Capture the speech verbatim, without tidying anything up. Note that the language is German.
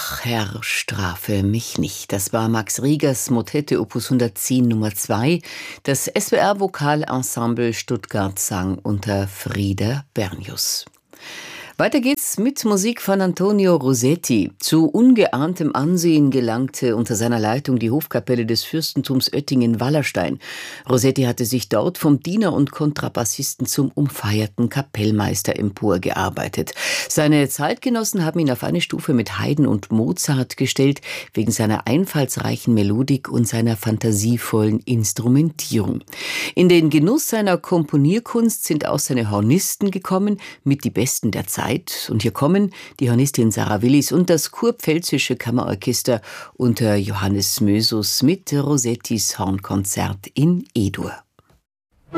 Ach, Herr, strafe mich nicht. Das war Max Riegers Motette Opus hundertzehn Nummer zwei. Das S W R Vokalensemble Stuttgart sang unter Frieder Bernius. Weiter geht's mit Musik von Antonio Rosetti. Zu ungeahntem Ansehen gelangte unter seiner Leitung die Hofkapelle des Fürstentums Oettingen-Wallerstein. Rosetti hatte sich dort vom Diener und Kontrabassisten zum umfeierten Kapellmeister emporgearbeitet. Seine Zeitgenossen haben ihn auf eine Stufe mit Haydn und Mozart gestellt, wegen seiner einfallsreichen Melodik und seiner fantasievollen Instrumentierung. In den Genuss seiner Komponierkunst sind auch seine Hornisten gekommen, mit die Besten der Zeit. Und hier kommen die Hornistin Sarah Willis und das Kurpfälzische Kammerorchester unter Johannes Mösus mit Rosettis Hornkonzert in E-Dur.